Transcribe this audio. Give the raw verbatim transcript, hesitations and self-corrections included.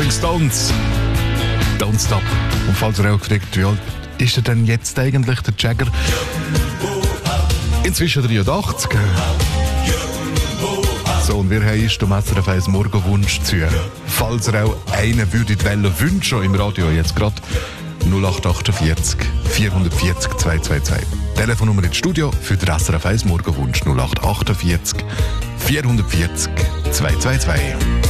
Rolling Stones. Don't Stop. Und falls ihr auch gefragt, wie alt ist er denn jetzt eigentlich, der Jagger? Inzwischen dreiundachtzig. So, und wir haben ist um S R F eins Morgenwunsch zu hören. Falls ihr auch einen würdet wollen wünschen im Radio, jetzt gerade null acht achtundvierzig vierhundertvierzig zweihundertzweiundzwanzig. Telefonnummer ins Studio für den S R F eins Morgenwunsch null acht achtundvierzig vierhundertvierzig zweihundertzweiundzwanzig.